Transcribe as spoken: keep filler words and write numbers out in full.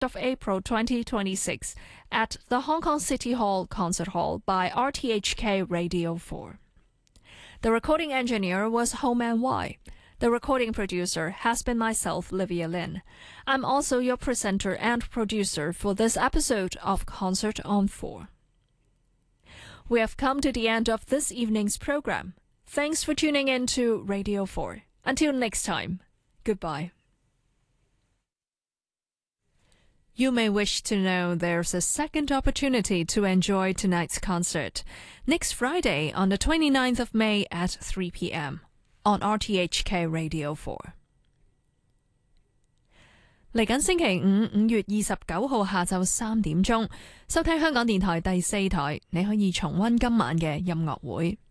of April twenty twenty-six at the Hong Kong City Hall Concert Hall by R T H K Radio four. The recording engineer was Homan Y. The recording producer has been myself, Livia Lin. I'm also your presenter and producer for this episode of Concert on four. We have come to the end of this evening's program. Thanks for tuning in to Radio four. Until next time, goodbye. You may wish to know there's a second opportunity to enjoy tonight's concert next Friday on the twenty-ninth of May at three p.m. on R T H K Radio four. 嚟緊星期五五月二十九號下晝三點鐘，收聽香港電台第四台，你可以重溫今晚嘅音樂會。